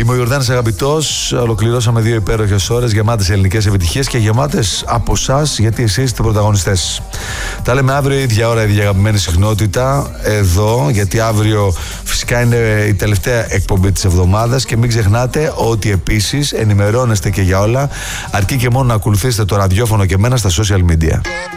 Είμαι ο Ιορδάνης Αγαπητός. Ολοκληρώσαμε 2 υπέροχες ώρες γεμάτες ελληνικές επιτυχίες και γεμάτες από εσάς, γιατί εσείς είστε πρωταγωνιστές. Τα λέμε αύριο, ίδια ώρα, ίδια αγαπημένη συχνότητα εδώ, γιατί αύριο φυσικά είναι η τελευταία εκπομπή της εβδομάδας. Και μην ξεχνάτε ότι επίσης ενημερώνεστε και για όλα, αρκεί και μόνο να ακολουθήσετε το ραδιόφωνο και εμένα στα social media.